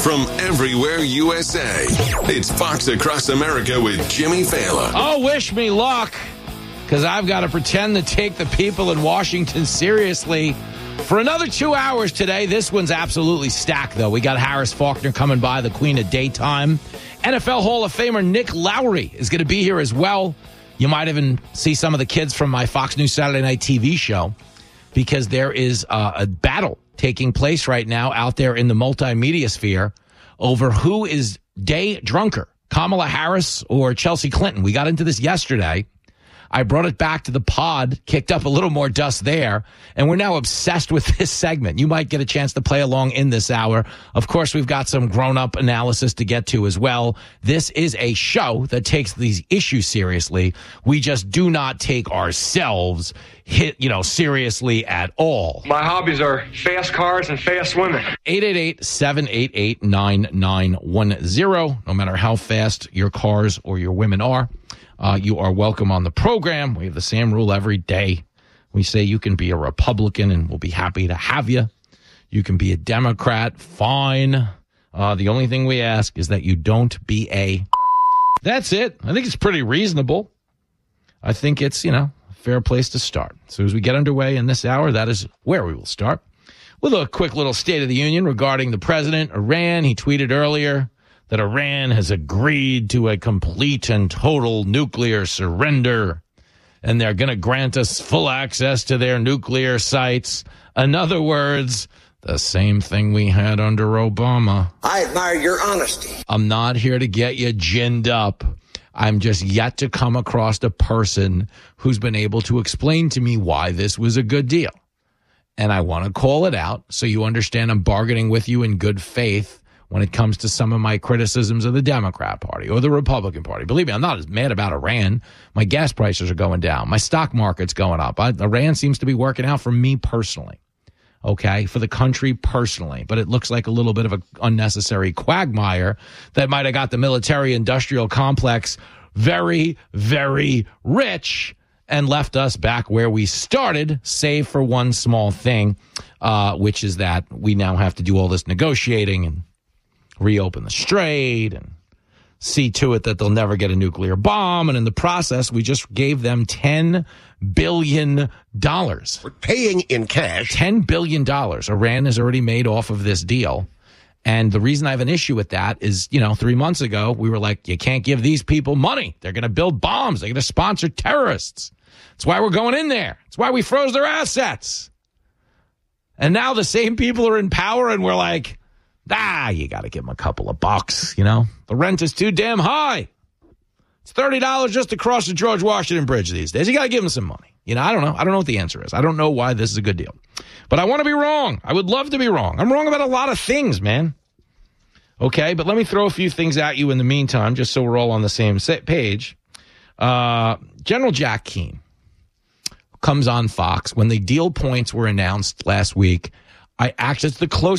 from everywhere USA. It's Fox Across America with Jimmy Fallon. Oh, wish me luck, because I've got to pretend to take the people in Washington seriously for another 2 hours today. This one's absolutely stacked, though. We got Harris Faulkner coming by, the queen of daytime. NFL Hall of Famer Nick Lowry is going to be here as well. You might even see some of the kids from my Fox News Saturday Night TV show, because there is a battle taking place right now out there in the multimedia sphere over who is day drunker, Kamala Harris or Chelsea Clinton. We got into this yesterday. I brought it back to the pod, kicked up a little more dust there, and we're now obsessed with this segment. You might get a chance to play along in this hour. Of course, we've got some grown-up analysis to get to as well. This is a show that takes these issues seriously. We just do not take ourselves seriously at all. My hobbies are fast cars and fast women. 888-788-9910. No matter how fast your cars or your women are, you are welcome on the program. We have the same rule every day. We say you can be a Republican and we'll be happy to have you. You can be a Democrat. Fine. The only thing we ask is that you don't be a... That's it. I think it's pretty reasonable. I think it's, a fair place to start. So as we get underway in this hour, that is where we will start. With a quick little State of the Union regarding the president, Iran. He tweeted earlier that Iran has agreed to a complete and total nuclear surrender, and they're going to grant us full access to their nuclear sites. In other words, the same thing we had under Obama. I admire your honesty. I'm not here to get you ginned up. I'm just yet to come across a person who's been able to explain to me why this was a good deal. And I want to call it out so you understand I'm bargaining with you in good faith when it comes to some of my criticisms of the Democrat Party or the Republican Party. Believe me, I'm not as mad about Iran. My gas prices are going down. My stock market's going up. Iran seems to be working out for me personally, okay, for the country personally. But it looks like a little bit of an unnecessary quagmire that might have got the military-industrial complex very, very rich and left us back where we started, save for one small thing, which is that we now have to do all this negotiating and reopen the strait and see to it that they'll never get a nuclear bomb. And in the process, we just gave them $10 billion. We're paying in cash. $10 billion. Iran has already made off of this deal. And the reason I have an issue with that is, 3 months ago, we were like, you can't give these people money. They're going to build bombs. They're going to sponsor terrorists. That's why we're going in there. That's why we froze their assets. And now the same people are in power and we're like, you got to give them a couple of bucks, The rent is too damn high. It's $30 just to cross the George Washington Bridge these days. You got to give them some money. I don't know. I don't know what the answer is. I don't know why this is a good deal. But I want to be wrong. I would love to be wrong. I'm wrong about a lot of things, man. Okay, but let me throw a few things at you in the meantime, just so we're all on the same page. General Jack Keane comes on Fox when the deal points were announced last week. It's the close